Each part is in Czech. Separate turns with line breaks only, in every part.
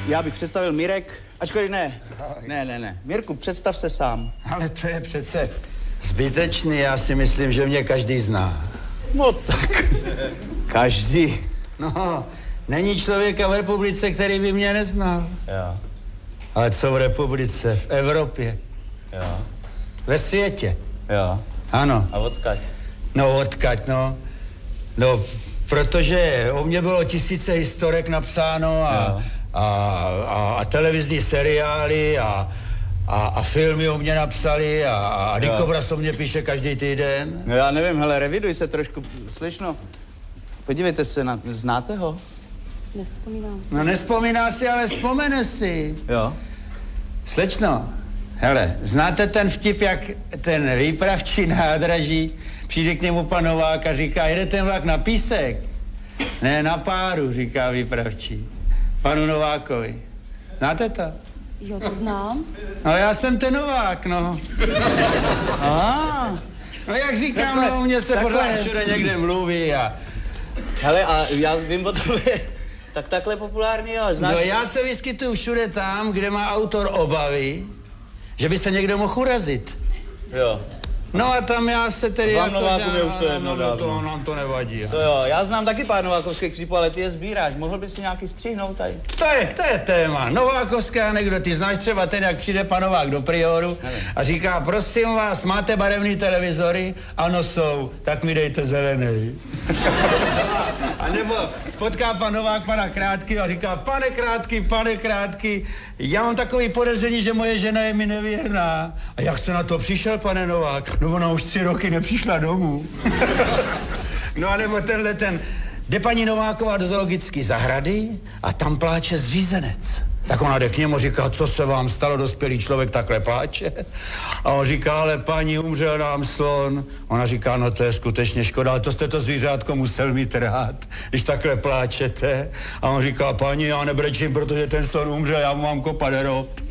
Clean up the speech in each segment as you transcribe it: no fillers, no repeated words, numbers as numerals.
Já bych představil Mirek. Ačkoliv ne. Mirku, představ se sám.
Ale to je přece zbytečný, já si myslím, že mě každý zná.
No tak, každý.
No, není člověka v republice, který by mě neznal.
Jo.
Ale co v republice? V Evropě.
Jo.
Ve světě.
Jo.
Ano.
A odkaď?
No, odkaď, no. No, protože o mě bylo tisíce historek napsáno a televizní seriály a filmy o mě napsali a Dikobraz o mě píše každý týden.
No já nevím, hele, reviduj se trošku, slyšno. Podívejte se, znáte ho?
Nevzpomínám si.
No nevzpomíná si, ale vzpomene si.
Jo.
Slečno, hele, znáte ten vtip, jak ten výpravčí nádraží přijde k němu pan Novák a říká, jede ten vlak na Písek? Ne, na Páru, říká výpravčí. Panu Novákovi. Znáte to?
Jo, to znám.
No já jsem ten Novák, no. No jak říkám,
takhle,
no, mně se
takhle.
pořád všude někde mluví a...
Hele, a já vím o tobě, tak takhle populární, jo, znáš?
No já se vyskytuju všude tam, kde má autor obavy, že by se někdo mohl urazit.
Jo.
No a tam já se tedy
Vám
jako...
Novákovi už to je jedno dávno.
Nám to nevadí.
To jo, já znám taky pár novákovských křípů, ale ty je sbíráš. Mohl bys si nějaký střihnout tady?
To je téma. Novákovská anekdota. Ty znáš třeba ten, jak přijde pan Novák do Prioru a říká, prosím vás, máte barevný televizory? Ano, jsou. Tak mi dejte zelený. A nebo potká pan Novák pana Krátký a říká, pane Krátký, já mám takový podezření, že moje žena je mi nevěrná. A jak jste na to přišel, pane Novák? No ona už 3 roky nepřišla domů. No a nebo jde paní Nováková do zoologické zahrady a tam pláče zřízenec. Tak ona jde k němu, říká, co se vám stalo, dospělý člověk takhle pláče. A on říká, ale paní, umřel nám slon. Ona říká, no to je skutečně škoda, ale to jste to zvířátko musel mít rád, když takhle pláčete. A on říká, paní, já nebrečím, protože ten slon umřel, já mu mám kopat hrob.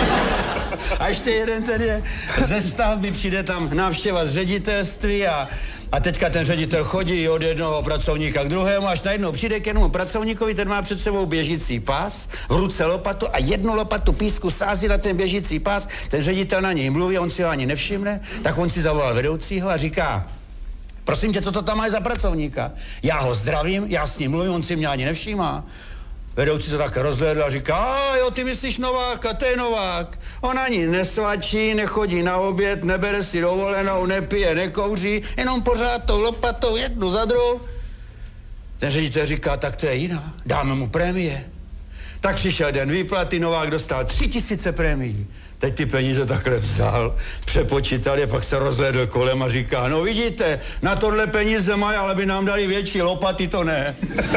A ještě jeden ten je ze stavby, přijde tam návštěva z ředitelství a teďka ten ředitel chodí od jednoho pracovníka k druhému, až najednou přijde k jednomu pracovníkovi, ten má před sebou běžící pás, v ruce lopatu a 1 lopatu písku sází na ten běžící pás, ten ředitel na něj mluví, on si ho ani nevšimne, tak on si zavolal vedoucího a říká, prosím tě, co to tam máš za pracovníka? Já ho zdravím, já s ním mluvím, on si mě ani nevšímá. Vedoucí to tak rozhlédl a říká, jo, ty myslíš Nováka, to je Novák. On ani nesvačí, nechodí na oběd, nebere si dovolenou, nepije, nekouří, jenom pořád tou lopatou jednu za druhou. Ten ředitel říká, tak to je jiná, dáme mu prémie. Tak přišel den výplaty, Novák dostal 3000 prémií. Teď ty peníze takhle vzal, přepočítal je, pak se rozhlédl kolem a říká, no vidíte, na tohle peníze mají, ale by nám dali větší lopaty, to ne.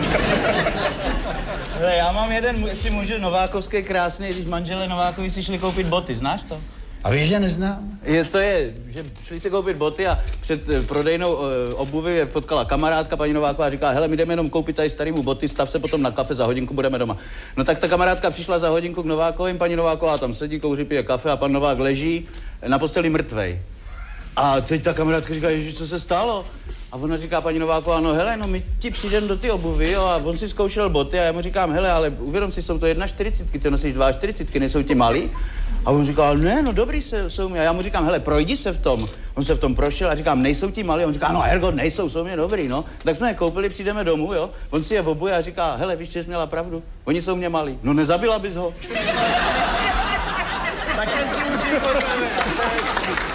Hele, já mám jeden, jestli můžu, novákovský krásný, když manželé Novákovi si šli koupit boty, znáš to?
A víš, že neznám?
Že šli si koupit boty a před prodejnou obuvy je potkala kamarádka, paní Nováková, a říká, hele, my jdeme jenom koupit tady starýmu boty, stav se potom na kafe, za hodinku budeme doma. No tak ta kamarádka přišla za hodinku k Novákovým, paní Nováková tam sedí, kouří, pije kafe a pan Novák leží na posteli mrtvej. A teď ta kamarádka říká, ježiš, co se stalo? A ona říká, paní Nováková, no hele, no my ti přijdeme do ty obuvy, jo, a on si zkoušel boty a já mu říkám, hele, ale uvědom si, jsou to 1,40, ty nosíš 2,40, nejsou ti malý? A on říká, ne, no dobrý jsou mi. A já mu říkám, hele, projdi se v tom. On se v tom prošel a říkám, nejsou ti malý? On říká, no Hergot, nejsou, jsou mě dobrý, no. Tak jsme je koupili, přijdeme domů, jo. On si je obuje a říká, hele, víš, že jsi měla pravdu, oni jsou mě malý. No nezabila bys ho. Tak jen si musím pozdravit.